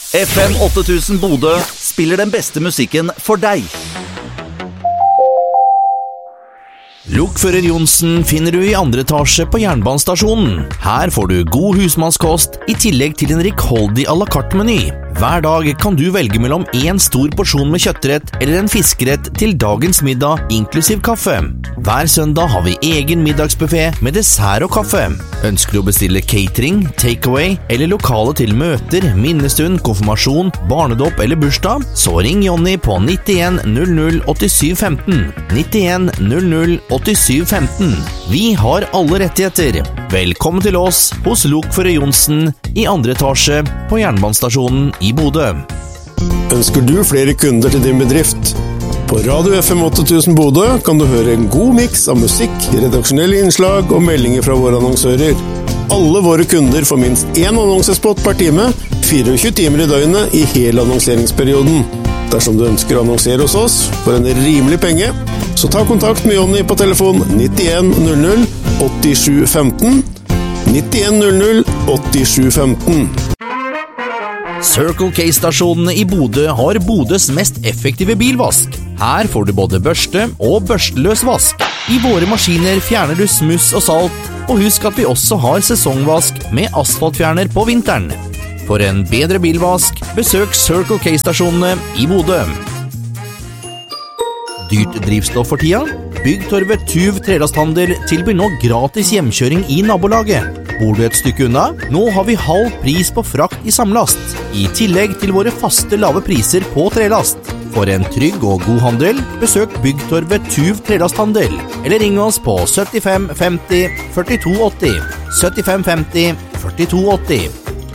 FM 8000 Bodø spiller den beste musikken for deg. Lokfører Johnsen finner du i andre etasje på jernbanestasjonen. Her får du god husmannskost i tillegg til en rikholdig à la carte-meny. Hver dag kan du velge mellom en stor porsjon med kjøttrett eller en fiskerett til dagens middag, inklusiv kaffe. Hver søndag har vi egen middagsbuffet med dessert og kaffe. Ønsker du å bestille catering, takeaway eller lokale til møter, minnestund, konfirmasjon, barnedåp eller bursdag, så ring Jonny på 91 00 87 15. 91 00 87 15. Vi har alle rettigheter. Velkommen til oss hos Lokfører Johnsen i andre etasje på jernbanestasjonen i Bodø. Ønsker du flere kunder til din bedrift? På Radio FM 8000 Bodø kan du høre en god miks av musikk, redaksjonelle innslag og meldinger fra våre annonsører. Alle våre kunder får minst én annonsespot per time, 24 timer i døgnet i hele annonseringsperioden. Dersom du ønsker å annonsere hos oss for en rimelig penge, så ta kontakt med Jonny på telefon 91 00 87 15. 91 00 87 15. Circle K-stasjonene i Bodø har Bodøs mest effektive bilvask. Her får du både børste og børsteløs vask. I våre maskiner fjerner du smuss og salt, og husk at vi også har sesongvask med asfaltfjerner på vinteren. For en bedre bilvask, besøk Circle K-stasjonene i Bodø. Dyrt drivstoff for tida? Byggtorvet Tuv Trelasthandel tilbyr nå gratis hjemkjøring i nabolaget. Bor du et stykke unna? Nå har vi halv pris på frakt i samlast, i tillegg til våre faste lave priser på trelast. For en trygg og god handel, besøk Byggtorvet Tuv Trelasthandel, eller ring oss på 75 50 42 80. 75 50 42 80.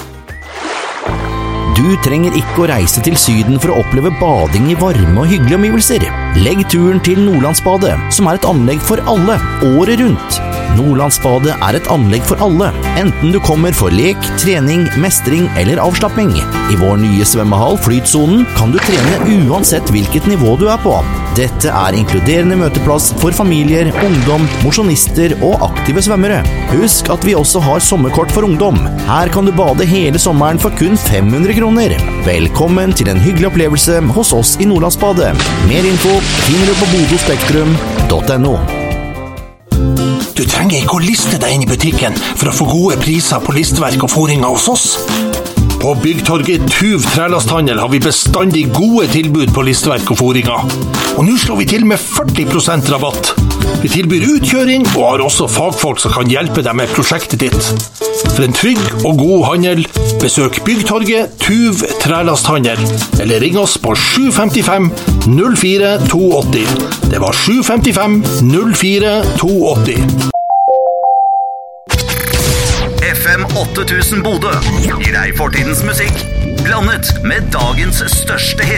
Du trenger ikke å reise til Syden for å oppleve bading i varme og hyggelige omgivelser. Legg turen til Nordlandsbadet, som er et anlegg for alle, året rundt. Nordlandsbadet er et anlegg for alle, enten du kommer for lek, trening, mestring eller avslapping. I vår nye svømmehall Flytsonen kan du trene uansett hvilket nivå du er på. Dette er inkluderende møteplass for familier, ungdom, mosjonister og aktive svømmere. Husk at vi også har sommerkort for ungdom. Her kan du bade hele sommeren for kun 500 kroner. Velkommen til en hyggelig opplevelse hos oss i Nordlandsbadet. Mer info finner du på bodospektrum.no. Du trenger ikke å liste deg inn i butikken for å få gode priser på listeverk og foringer hos oss. På Byggtorget Tuv Trelasthandel har vi bestandig gode tilbud på listeverk og foringer. Og nå slår vi til med 40% rabatt. Vi tilbyr utkjøring og har også fagfolk som kan hjelpe deg med prosjektet ditt. For en trygg og god handel, besøk Byggtorget Tuv Trelasthandel, eller ring oss på 755 04 280. Det var 755 04 280. FM 8000 Bodø gir deg fortidens musikk, blandet med dagens største hit.